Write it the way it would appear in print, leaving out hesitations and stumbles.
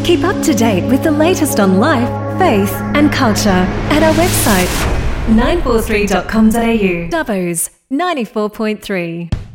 Keep up to date with the latest on life, faith and culture at our website 943.com.au. Dubbo's 94.3.